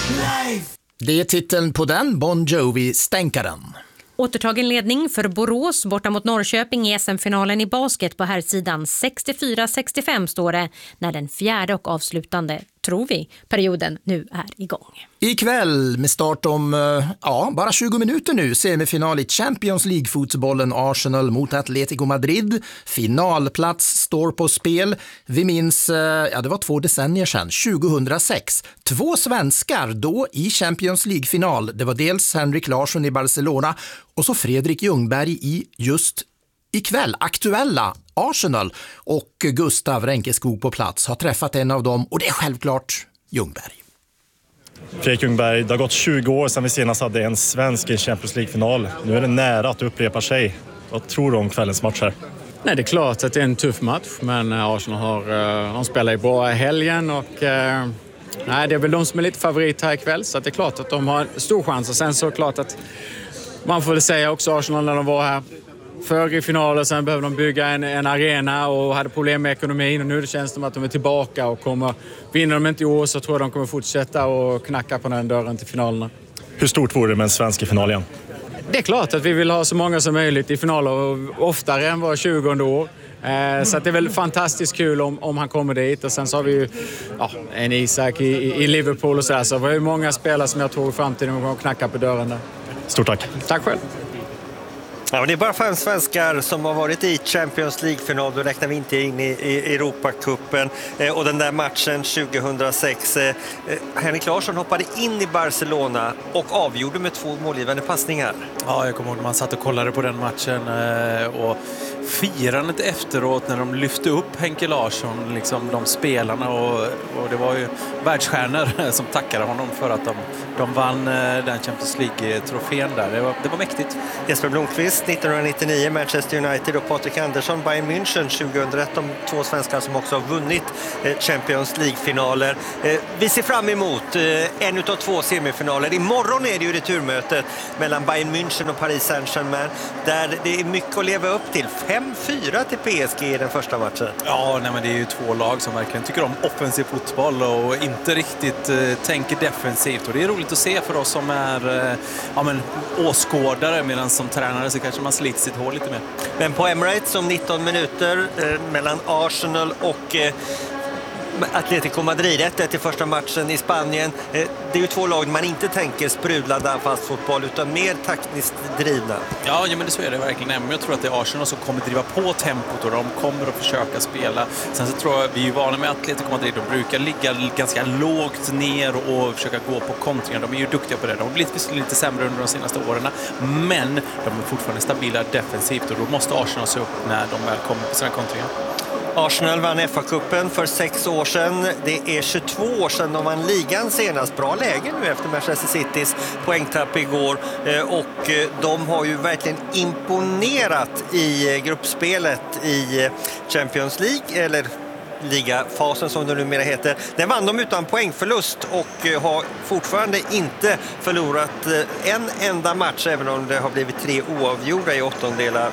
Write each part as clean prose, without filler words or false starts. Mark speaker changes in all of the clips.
Speaker 1: Det är titeln på den, Bon Jovi-stänkaren.
Speaker 2: Återtagen ledning för Borås borta mot Norrköping i SM-finalen i basket på herrsidan. 64-65 står det när den fjärde och avslutande, tror vi, perioden nu är igång.
Speaker 1: Ikväll med start om bara 20 minuter nu, semifinal i Champions League-fotbollen, Arsenal mot Atletico Madrid. Finalplats står på spel. Vi minns, det var 2 decennier sedan, 2006. 2 svenskar då i Champions League-final. Det var dels Henrik Larsson i Barcelona och så Fredrik Ljungberg i just ikväll aktuella Arsenal, och Gustav Ränkeskog på plats har träffat en av dem, och det är självklart Ljungberg.
Speaker 3: Fredrik Ljungberg, det har gått 20 år sedan vi senast hade en svensk i Champions League-final. Nu är det nära att upprepa upprepar sig. Vad tror du om kvällens match här?
Speaker 4: Nej, det är klart att det är en tuff match, men Arsenal de spelar ju bra i helgen och det är väl de som är lite favorit här ikväll, så att det är klart att de har stor chans. Och sen så är det klart att man får väl säga också Arsenal när de var här förr i finalen, sen behöver de bygga en arena och hade problem med ekonomin, och nu känns det som att de är tillbaka och vinner de inte i år så tror jag de kommer fortsätta och knacka på den dörren till finalerna.
Speaker 3: Hur stort vore det med en svensk i final igen?
Speaker 4: Det är klart att vi vill ha så många som möjligt i finaler, och oftare än var 20:e år. Så att det är väl fantastiskt kul om han kommer dit. Och sen så har vi ju en Isak i Liverpool och så vi har ju många spelare som jag tror i framtiden kommer att knacka på dörren där.
Speaker 3: Stort tack.
Speaker 4: Tack själv.
Speaker 5: Ja, det är bara 5 svenskar som har varit i Champions League-final. Då räknar vi inte in i Europacupen. Och den där matchen 2006. Henrik Larsson hoppade in i Barcelona och avgjorde med 2 målgivande passningar.
Speaker 6: Ja, jag kommer ihåg när man satt och kollade på den matchen. Och firandet efteråt när de lyfte upp Henke Larsson, liksom de spelarna. Och det var ju världsstjärnor som tackade honom för att de vann den Champions League-trofén där. Det var mäktigt.
Speaker 5: Jesper Blomqvist 1999, Manchester United, och Patrik Andersson, Bayern München 2001. De 2 svenskar som också har vunnit Champions League-finaler. Vi ser fram emot en utav 2 semifinaler. Imorgon är det ju returmötet mellan Bayern München och Paris Saint-Germain, där det är mycket att leva upp till. 5-4 till PSG i den första matchen.
Speaker 6: Ja, men det är ju 2 lag som verkligen tycker om offensiv fotboll och inte riktigt tänker defensivt. Och det är roligt att se för oss som är åskådare, medan som tränare så kanske man sliter sitt hår lite mer.
Speaker 5: Men på Emirates om 19 minuter mellan Arsenal och Atletico Madrid, 1-1 i första matchen i Spanien. Det är ju 2 lag man inte tänker sprudlande anfallsfotboll utan mer taktiskt drivna.
Speaker 6: Ja, men det så är det verkligen. Men jag tror att det är Arsenal som kommer driva på tempot och de kommer att försöka spela. Sen så tror jag vi är vana med Atletico Madrid. De brukar ligga ganska lågt ner och försöka gå på kontringar. De är ju duktiga på det. De har blivit lite sämre under de senaste åren. Men de är fortfarande stabila defensivt, och då måste Arsenal se upp när de väl kommer på sina kontringar.
Speaker 5: Arsenal vann FA-cupen för 6 år sedan. Det är 22 år sedan de vann ligan senast. Bra läge nu efter Manchester Citys poängtapp igår. Och de har ju verkligen imponerat i gruppspelet i Champions League, eller ligafasen som det numera heter. Den vann de utan poängförlust och har fortfarande inte förlorat en enda match, även om det har blivit 3 oavgjorda i åttondelar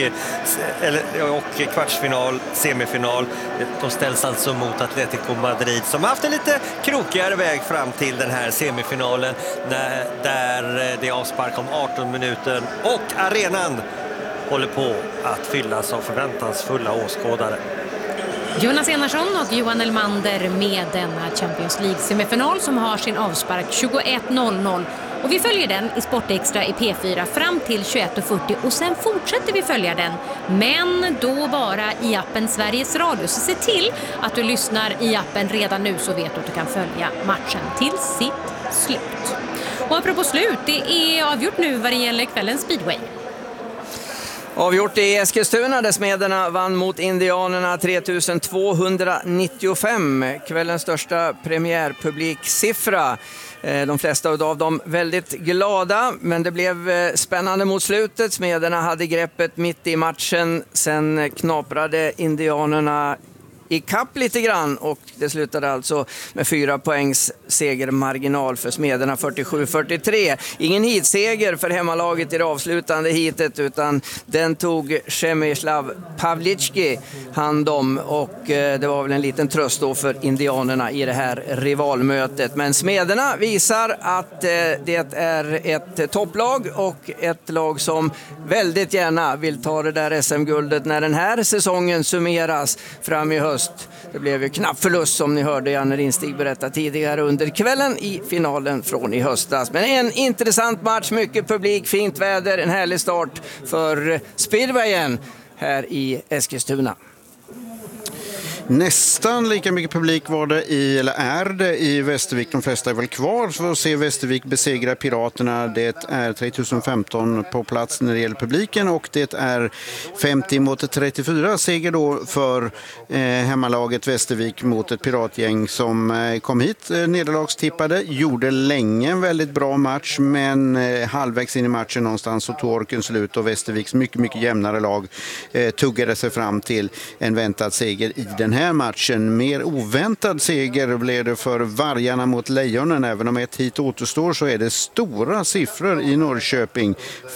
Speaker 5: och kvartsfinal, semifinal. De ställs alltså mot Atletico Madrid som har haft en lite krokigare väg fram till den här semifinalen, där det är avspark om 18 minuter och arenan håller på att fyllas av förväntansfulla åskådare.
Speaker 2: Jonas Enarsson och Johan Elmander med denna Champions League-semifinal som har sin avspark 21:00. Och vi följer den i Sportextra i P4 fram till 21:40 och sen fortsätter vi följa den. Men då bara i appen Sveriges Radio. Så se till att du lyssnar i appen redan nu, så vet du att du kan följa matchen till sitt slut. Och apropå slut, det är avgjort nu vad det gäller kvällens speedway.
Speaker 7: Avgjort i Eskilstuna där Smederna vann mot Indianerna 3295. Kvällens största premiärpubliksiffra. De flesta av dem väldigt glada, men det blev spännande mot slutet. Smederna hade greppet mitt i matchen. Sen knaprade Indianerna i kapp lite grann och det slutade alltså med 4 poängs segermarginal för Smederna 47-43. Ingen hitseger för hemmalaget i det avslutande hitet utan den tog Przemysław Pawlicki hand om och det var väl en liten tröst då för indianerna i det här rivalmötet. Men Smederna visar att det är ett topplag och ett lag som väldigt gärna vill ta det där SM-guldet när den här säsongen summeras fram i höst. Det blev ju knapp förlust som ni hörde Janne Rinstig berätta tidigare under kvällen i finalen från i höstas. Men en intressant match, mycket publik, fint väder, en härlig start för speedwayen här i Eskilstuna.
Speaker 8: Nästan lika mycket publik var det är det i Västervik. De flesta är väl kvar för att se Västervik besegra Piraterna. Det är 3015 på plats när det gäller publiken och det är 50-34 seger då för hemmalaget Västervik mot ett piratgäng som kom hit nederlagstippade. Gjorde länge en väldigt bra match men halvvägs in i matchen någonstans så tog orken slut och Västerviks mycket jämnare lag tuggade sig fram till en väntad seger i den här matchen. Mer oväntad seger blev det för Vargarna mot Lejonen. Även om ett hit återstår så är det stora siffror i Norrköping.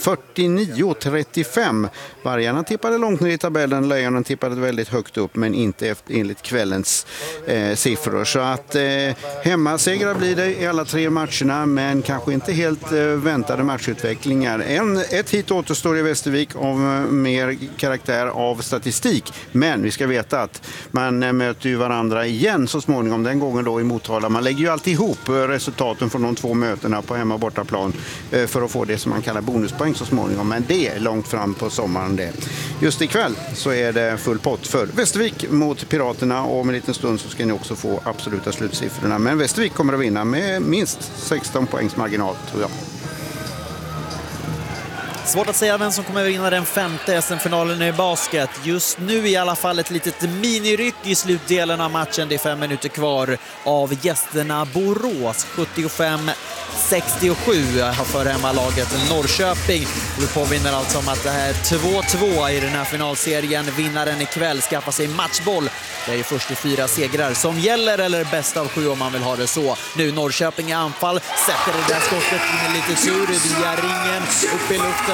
Speaker 8: 49-35. Vargarna tippade långt ner i tabellen. Lejonen tippade väldigt högt upp men inte enligt kvällens siffror. Så att hemmasegrar blir det i alla 3 matcherna men kanske inte helt väntade matchutvecklingar. Ett hit återstår i Västervik av mer karaktär av statistik. Men vi ska veta att man möter ju varandra igen så småningom, den gången då i Motala. Man lägger ju alltid ihop resultaten från de 2 mötena på hemma- och bortaplan för att få det som man kallar bonuspoäng så småningom. Men det är långt fram på sommaren det. Just ikväll så är det full pott för Västervik mot Piraterna och om en liten stund så ska ni också få absoluta slutsiffrorna. Men Västervik kommer att vinna med minst 16 poängs marginal tror jag.
Speaker 9: Svårt att säga vem som kommer att vinna den 5:e SM-finalen i basket. Just nu i alla fall ett litet miniryck i slutdelen av matchen. Det är 5 minuter kvar av gästerna Borås. 75-67 har för hemmalaget Norrköping. Vi påminner alltså om att det här 2-2 i den här finalserien. Vinnaren ikväll skaffar sig matchboll. Det är ju först i 4 segrar som gäller eller bäst av 7 om man vill ha det så. Nu Norrköping i anfall. Sätter det där skottet in lite sur via ringen upp i luften.